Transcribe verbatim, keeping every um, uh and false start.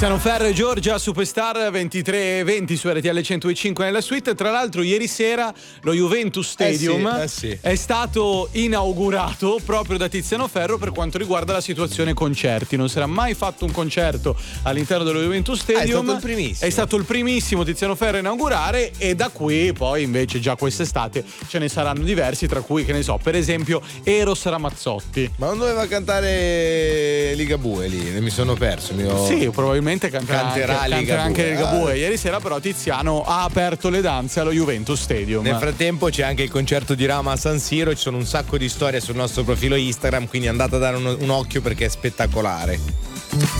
Tiziano Ferro e Giorgia Superstar ventitré e venti su R T L centocinque nella suite. Tra l'altro ieri sera lo Juventus Stadium eh sì, eh sì. è stato inaugurato proprio da Tiziano Ferro per quanto riguarda la situazione concerti. Non si era mai fatto un concerto all'interno dello Juventus Stadium. Ah, è stato il primissimo. È stato il primissimo Tiziano Ferro a inaugurare, e da qui poi invece già quest'estate ce ne saranno diversi, tra cui, che ne so, per esempio Eros Ramazzotti. Ma non doveva cantare Ligabue lì? Mi sono perso. Mio... Sì, probabilmente canterà, Canterà anche, canterà anche Ligabue. Ah. Ieri sera però Tiziano ha aperto le danze allo Juventus Stadium. Nel frattempo c'è anche il concerto di Rama a San Siro, ci sono un sacco di storie sul nostro profilo Instagram, quindi andate a dare un, un occhio perché è spettacolare.